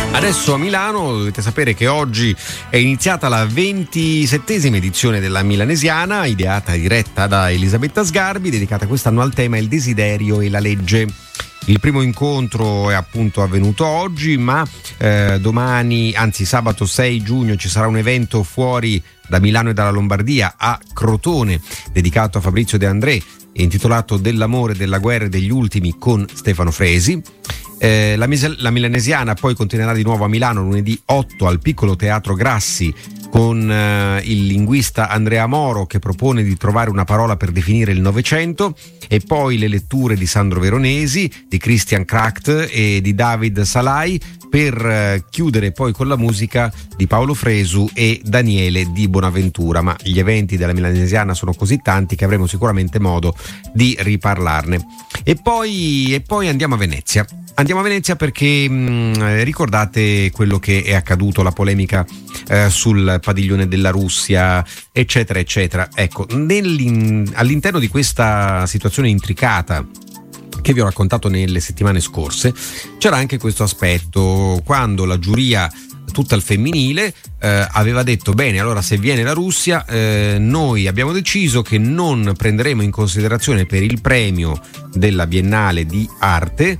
Adesso a Milano dovete sapere che oggi è iniziata la 27esima edizione della Milanesiana, ideata e diretta da Elisabetta Sgarbi, dedicata quest'anno al tema il desiderio e la legge. Il primo incontro è appunto avvenuto oggi, ma domani, anzi sabato 6 giugno, ci sarà un evento fuori da Milano e dalla Lombardia a Crotone, dedicato a Fabrizio De André, intitolato Dell'amore, della guerra e degli ultimi, con Stefano Fresi. La Milanesiana poi continuerà di nuovo a Milano lunedì 8 al Piccolo Teatro Grassi con il linguista Andrea Moro, che propone di trovare una parola per definire il Novecento, e poi le letture di Sandro Veronesi, di Christian Kracht e di David Salai, per chiudere poi con la musica di Paolo Fresu e Daniele Di Bonaventura. Ma gli eventi della Milanesiana sono così tanti che avremo sicuramente modo di riparlarne. E poi andiamo a Venezia. Andiamo a Venezia perché ricordate quello che è accaduto, la polemica sul padiglione della Russia, eccetera, eccetera. Ecco, all'interno di questa situazione intricata che vi ho raccontato nelle settimane scorse, c'era anche questo aspetto, quando la giuria tutta al femminile aveva detto: bene, allora se viene la Russia noi abbiamo deciso che non prenderemo in considerazione per il premio della Biennale di Arte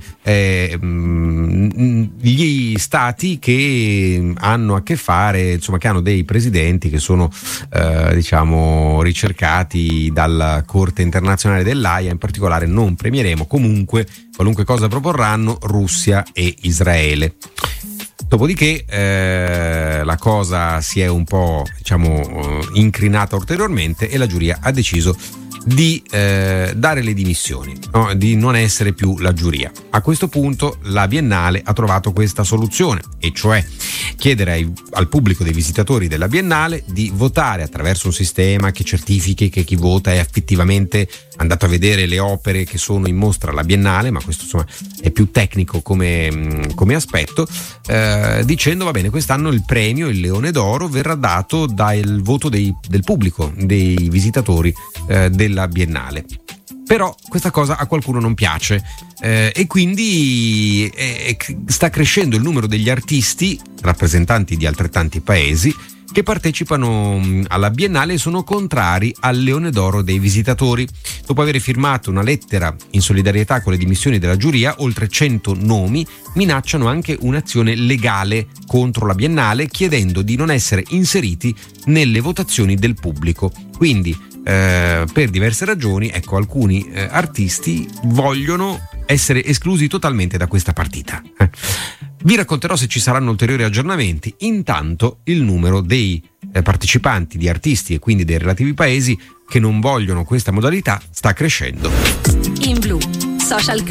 gli stati che hanno a che fare, insomma, che hanno dei presidenti che sono diciamo ricercati dalla Corte Internazionale dell'Aia. In particolare non premieremo comunque, qualunque cosa proporranno, Russia e Israele. Dopodiché la cosa si è un po', diciamo, incrinata ulteriormente e la giuria ha deciso di dare le dimissioni, no? Di non essere più la giuria. A questo punto la Biennale ha trovato questa soluzione, e cioè chiedere al pubblico dei visitatori della Biennale di votare attraverso un sistema che certifichi che chi vota è effettivamente andato a vedere le opere che sono in mostra alla Biennale, ma questo insomma è più tecnico come aspetto, dicendo: va bene, quest'anno il premio, il Leone d'Oro, verrà dato dal voto del pubblico, dei visitatori della Biennale. Però questa cosa a qualcuno non piace e quindi sta crescendo il numero degli artisti, rappresentanti di altrettanti paesi, che partecipano alla Biennale e sono contrari al Leone d'Oro dei visitatori. Dopo aver firmato una lettera in solidarietà con le dimissioni della giuria, oltre 100 nomi minacciano anche un'azione legale contro la Biennale, chiedendo di non essere inseriti nelle votazioni del pubblico. Quindi per diverse ragioni, ecco, alcuni artisti vogliono essere esclusi totalmente da questa partita. Vi racconterò se ci saranno ulteriori aggiornamenti. Intanto il numero dei partecipanti, di artisti e quindi dei relativi paesi che non vogliono questa modalità, sta crescendo. In Blu, Social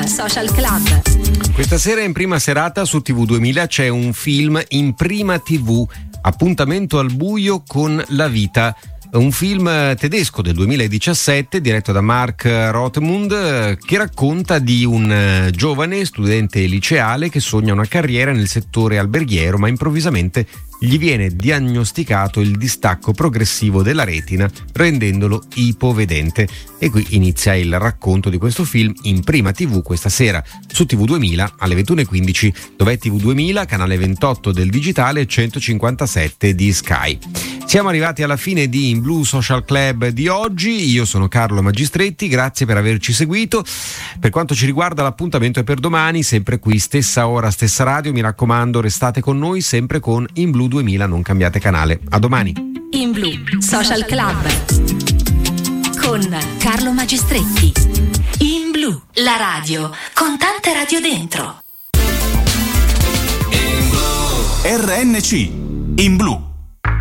Club. Questa sera in prima serata su TV 2000 c'è un film in prima TV, Appuntamento al buio con la vita. Un film tedesco del 2017 diretto da Mark Rothmund, che racconta di un giovane studente liceale che sogna una carriera nel settore alberghiero, ma improvvisamente gli viene diagnosticato il distacco progressivo della retina, rendendolo ipovedente. E qui inizia il racconto di questo film in prima TV questa sera su TV 2000 alle 21:15. Dov'è TV 2000? Canale 28 del digitale e 157 di Sky. Siamo arrivati alla fine di In Blu Social Club di oggi. Io sono Carlo Magistretti, grazie per averci seguito. Per quanto ci riguarda, l'appuntamento è per domani, sempre qui, stessa ora, stessa radio. Mi raccomando, restate con noi, sempre con In Blu 2000, non cambiate canale. A domani. In Blu Social Club con Carlo Magistretti. In Blu, la radio con tante radio dentro. RNC In Blu.